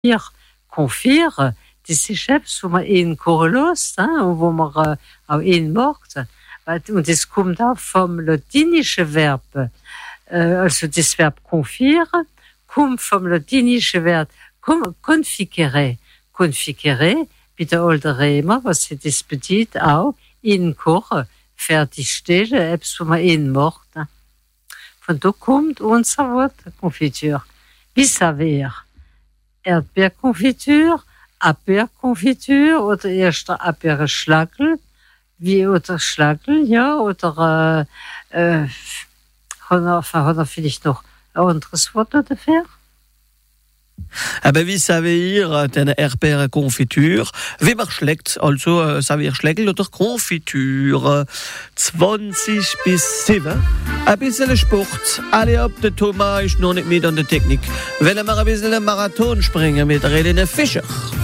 Konfir, das ist etwas, wo man einen Chorelos, wo man auch einen macht. Und das kommt auch vom latinischen Verb, also das Verb confire, kommt vom latinischen Verb configere. Configere, bei der alten Römer, was sie das bedeutet, auch in kochen, fertigstellen, etwas, wo man einen macht. Von da kommt unser Wort Konfitur. Wie Saveur. Erdbeerkonfitur, Erdbeerkonfitur oder erst Erdbeerschlagel, wie oder Schlagel, ja, oder hat er vielleicht noch ein anderes Wort dafür? Aber wie servir eine Erdbeerkonfitur? Wie man schlägt, also servir Schlägel oder Konfitur? 20 bis 7. Ein bisschen Sport. Alle ab, der Thomas ist noch nicht mit an der Technik. Wenn wir ein bisschen einen Marathon springen mit Helene Fischer.